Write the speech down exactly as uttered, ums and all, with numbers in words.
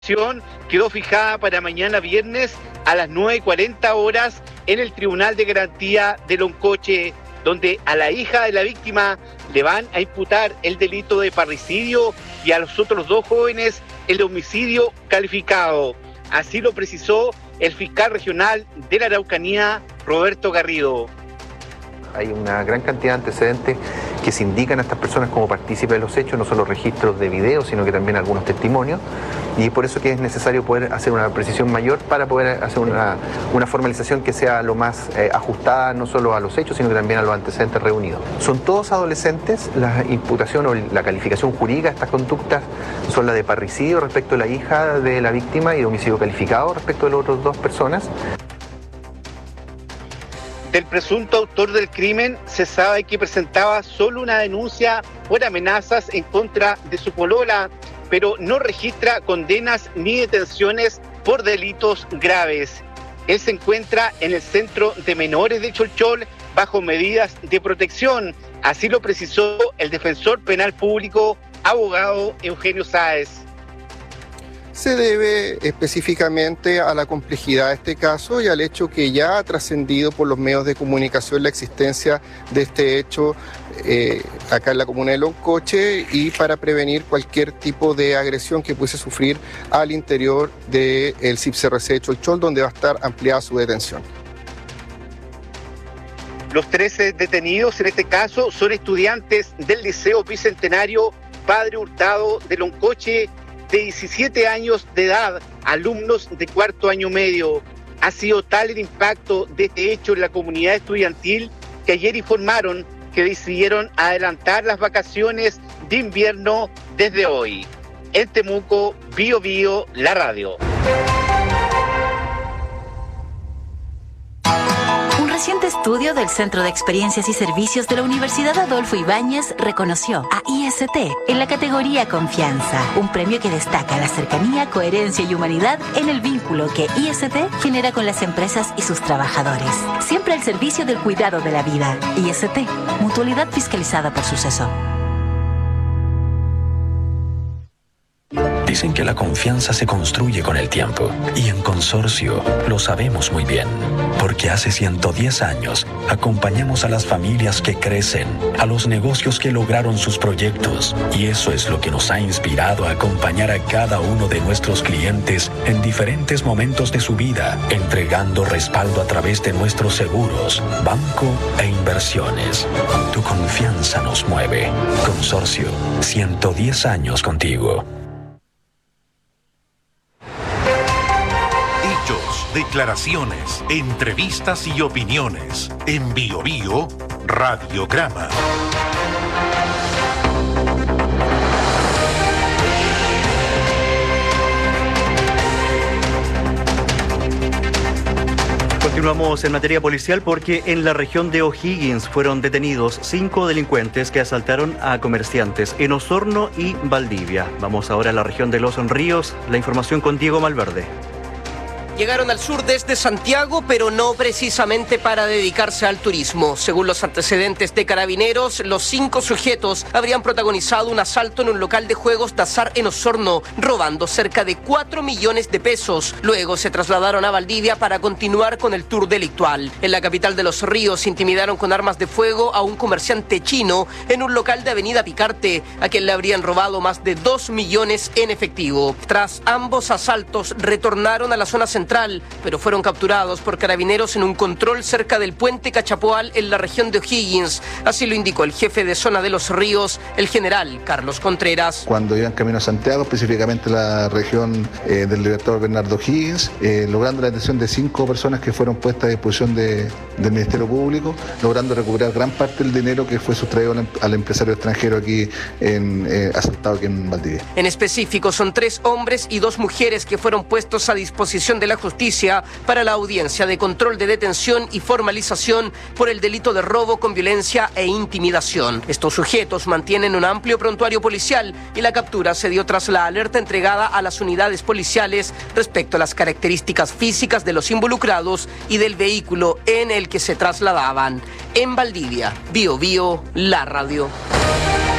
quedó fijada para mañana viernes a las nueve y cuarenta horas en el Tribunal de Garantía de Loncoche, donde a la hija de la víctima le van a imputar el delito de parricidio y a los otros dos jóvenes el de homicidio calificado. Así lo precisó el fiscal regional de la Araucanía, Roberto Garrido. Hay una gran cantidad de antecedentes que se indican a estas personas como partícipes de los hechos, no solo registros de video, sino que también algunos testimonios, y por eso que es necesario poder hacer una precisión mayor para poder hacer una, una formalización que sea lo más eh, ajustada no solo a los hechos, sino que también a los antecedentes reunidos. Son todos adolescentes, la imputación o la calificación jurídica de estas conductas son la de parricidio respecto a la hija de la víctima y de homicidio calificado respecto de las otras dos personas. Del presunto autor del crimen se sabe que presentaba solo una denuncia por amenazas en contra de su polola, pero no registra condenas ni detenciones por delitos graves. Él se encuentra en el centro de menores de Cholchol bajo medidas de protección, así lo precisó el defensor penal público, abogado Eugenio Sáez. Se debe específicamente a la complejidad de este caso y al hecho que ya ha trascendido por los medios de comunicación la existencia de este hecho eh, acá en la comuna de Loncoche, y para prevenir cualquier tipo de agresión que pudiese sufrir al interior del C I P C R C de Cholchol, donde va a estar ampliada su detención. Los trece detenidos en este caso son estudiantes del Liceo Bicentenario Padre Hurtado de Loncoche, de diecisiete años de edad, alumnos de cuarto año medio. Ha sido tal el impacto de este hecho en la comunidad estudiantil que ayer informaron que decidieron adelantar las vacaciones de invierno desde hoy. En Temuco, Bio Bio, la radio. Un reciente estudio del Centro de Experiencias y Servicios de la Universidad Adolfo Ibáñez reconoció a I S T en la categoría Confianza, un premio que destaca la cercanía, coherencia y humanidad en el vínculo que I S T genera con las empresas y sus trabajadores. Siempre al servicio del cuidado de la vida. I S T, mutualidad fiscalizada por Suceso. Dicen que la confianza se construye con el tiempo, y en Consorcio lo sabemos muy bien, porque hace ciento diez años acompañamos a las familias que crecen, a los negocios que lograron sus proyectos, y eso es lo que nos ha inspirado a acompañar a cada uno de nuestros clientes en diferentes momentos de su vida, entregando respaldo a través de nuestros seguros, banco e inversiones. Tu confianza nos mueve. Consorcio, ciento diez años contigo. Declaraciones, entrevistas y opiniones en Bio Bio Radiograma. Continuamos en materia policial porque en la región de O'Higgins fueron detenidos cinco delincuentes que asaltaron a comerciantes en Osorno y Valdivia. Vamos ahora a la región de Los Ríos. La información con Diego Malverde. Llegaron al sur desde Santiago, pero no precisamente para dedicarse al turismo. Según los antecedentes de Carabineros, los cinco sujetos habrían protagonizado un asalto en un local de juegos de azar en Osorno, robando cerca de cuatro millones de pesos. Luego se trasladaron a Valdivia para continuar con el tour delictual. En la capital de Los Ríos intimidaron con armas de fuego a un comerciante chino en un local de Avenida Picarte, a quien le habrían robado más de dos millones en efectivo. Tras ambos asaltos, retornaron a la zona central, pero fueron capturados por Carabineros en un control cerca del puente Cachapoal en la región de O'Higgins. Así lo indicó el jefe de zona de Los Ríos, el general Carlos Contreras. Cuando iban camino a Santiago, específicamente la región eh, del Libertador Bernardo O'Higgins, eh, logrando la detención de cinco personas que fueron puestas a disposición de, del Ministerio Público, logrando recuperar gran parte del dinero que fue sustraído al, al empresario extranjero aquí en, eh, asaltado aquí en Valdivia. En específico, son tres hombres y dos mujeres que fueron puestos a disposición de la justicia para la audiencia de control de detención y formalización por el delito de robo con violencia e intimidación. Estos sujetos mantienen un amplio prontuario policial y la captura se dio tras la alerta entregada a las unidades policiales respecto a las características físicas de los involucrados y del vehículo en el que se trasladaban. En Valdivia, Bio Bio, la radio.